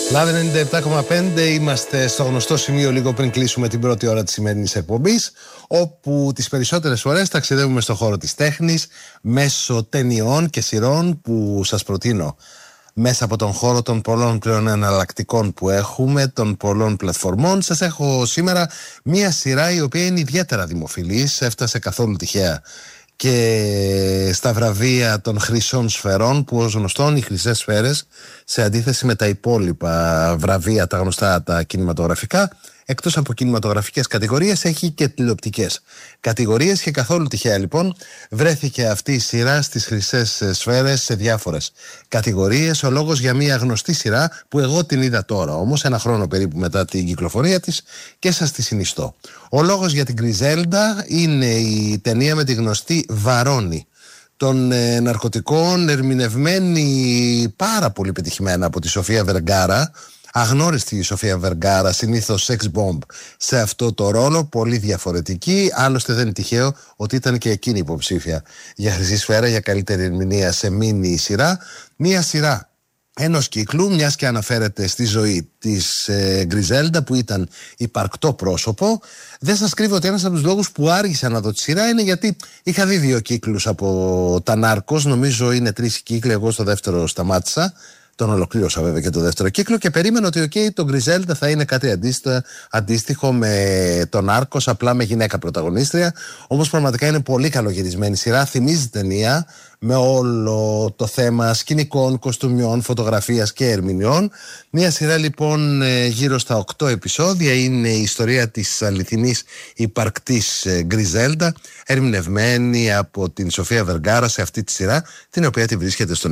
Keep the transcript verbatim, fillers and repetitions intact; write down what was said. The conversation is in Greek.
Λάδι ενενήντα επτά κόμμα πέντε, είμαστε στο γνωστό σημείο λίγο πριν κλείσουμε την πρώτη ώρα της σημερινής εκπομπής, όπου τις περισσότερες φορές ταξιδεύουμε στον χώρο της τέχνης μέσω ταινιών και σειρών που σας προτείνω μέσα από τον χώρο των πολλών πλέον εναλλακτικών που έχουμε, των πολλών πλατφορμών. Σας έχω σήμερα μία σειρά η οποία είναι ιδιαίτερα δημοφιλής, έφτασε καθόλου τυχαία και στα βραβεία των χρυσών σφαιρών, που ως γνωστόν οι χρυσές σφαίρες, σε αντίθεση με τα υπόλοιπα βραβεία, τα γνωστά τα κινηματογραφικά, εκτός από κινηματογραφικές κατηγορίες έχει και τηλεοπτικές κατηγορίες, και καθόλου τυχαία λοιπόν βρέθηκε αυτή η σειρά στις χρυσές σφαίρες σε διάφορες κατηγορίες. Ο λόγος για μια γνωστή σειρά που εγώ την είδα τώρα όμως, ένα χρόνο περίπου μετά την κυκλοφορία της, και σας τη συνιστώ. Ο λόγος για την Γκριζέλντα είναι η ταινία με τη γνωστή Βαρόνη των ε, ναρκωτικών, ερμηνευμένη πάρα πολύ πετυχημένα από τη Σοφία Βεργκάρα. Αγνώριστη η Σοφία Βεργκάρα, συνήθως sex bomb σε αυτό το ρόλο, πολύ διαφορετική. Άλλωστε δεν είναι τυχαίο ότι ήταν και εκείνη υποψήφια για χρυσή σφαίρα για καλύτερη ερμηνεία σε μίνι σειρά. Μία σειρά ενός κύκλου, μιας και αναφέρεται στη ζωή της ε, Γκριζέλντα, που ήταν υπαρκτό πρόσωπο. Δεν σας κρύβω ότι ένας από τους λόγους που άργησα να δω τη σειρά είναι γιατί είχα δει δύο κύκλους από τα Νάρκος, νομίζω είναι τρεις κύκλοι, εγώ στο δεύτερο σταμάτησα. Τον ολοκλήρωσα βέβαια και το δεύτερο κύκλο και περίμενα ότι okay, το Γκριζέλντα θα είναι κάτι αντίστοιχο με τον Νάρκος, απλά με γυναίκα πρωταγωνίστρια. Όμως πραγματικά είναι πολύ καλογυρισμένη σειρά, θυμίζει ταινία με όλο το θέμα σκηνικών, κοστούμιών, φωτογραφίας και ερμηνεών. Μια σειρά λοιπόν γύρω στα οκτώ επεισόδια, είναι η ιστορία της αληθινής υπαρκτής Γκριζέλντα, ερμηνευμένη από την Σοφία Βεργκάρα σε αυτή τη σειρά, την οποία τη βρίσκεται στον